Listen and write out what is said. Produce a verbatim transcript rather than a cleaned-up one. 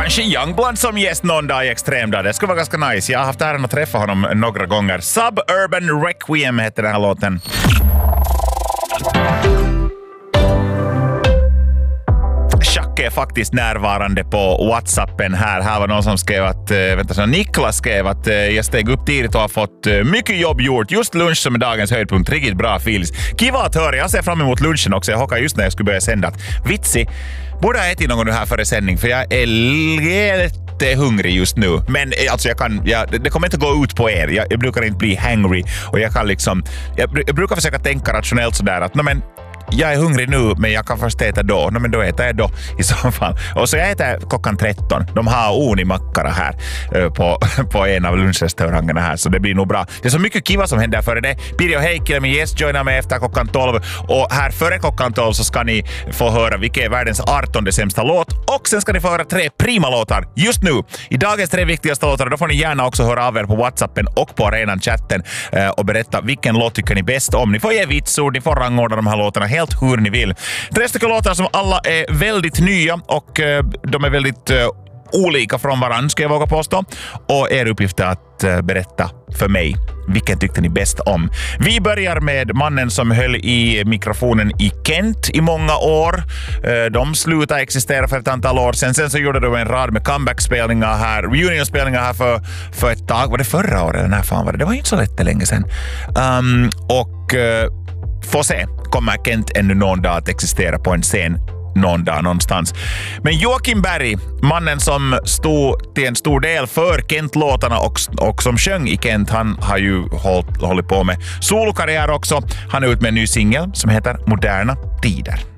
Kanske Youngblood som gäst någon dag i Extremdag. Det skulle vara ganska nice. Jag har haft äran att träffa honom några gånger. Suburban Requiem heter den här låten. Chuck är faktiskt närvarande på WhatsAppen här. Här var någon som skrev att, vänta så, Niklas skrev att jag steg upp tidigt och har fått mycket jobb gjort. Just lunch som är dagens höjdpunkt. Riktigt bra feels. Kiva att höra. Jag ser fram emot lunchen också. Jag hockar just när jag skulle börja sända. Vitsi. Borde jag ätit någon nu här före sändning för jag är jättehungrig just nu. Men alltså jag kan, jag, det kommer inte gå ut på er. Jag, jag brukar inte bli hangry och jag kan liksom, jag, jag brukar försöka tänka rationellt sådär att, no, men jag är hungrig nu, men jag kan först äta då. No, men då äter jag då i så fall. Och så jag äter klockan tretton. De har Uni-mackara här uh, på, på en av lunchrestaurangerna här, så det blir nog bra. Det är så mycket kiva som händer före det. Pirjo Heikkilä, min gäst, joinar mig efter klockan tolv. Och här före klockan tolv så ska ni få höra vilka är världens artonde sämsta låt. Och sen ska ni få höra tre prima låtar just nu. I dagens tre viktigaste låtar, då får ni gärna också höra av er på WhatsAppen och på arenan-chatten uh, och berätta vilken låt tycker ni bäst om. Ni får ge vitsord, ni får rangordna de här låtarna helt hur ni vill. Tre stycken låtar som alla är väldigt nya och uh, de är väldigt uh, olika från varandra, ska jag våga påstå. Och er uppgift är att uh, berätta för mig vilken tyckte ni bäst om. Vi börjar med mannen som höll i mikrofonen i Kent i många år. Uh, de slutade existera för ett antal år sedan. Sen så gjorde de en rad med comeback-spelningar här, reunion-spelningar här för, för ett tag. Var det förra året? Den här fan var det? Det var inte så lätt länge sedan. Um, och uh, får se. Kommer Kent ännu någon dag att existera på en scen någon dag någonstans. Men Joakim Berg, mannen som stod till en stor del för Kent-låtarna och, och som sjöng i Kent, han har ju hållit, hållit på med solokarriär också. Han är ut med en ny singel som heter Moderna tider.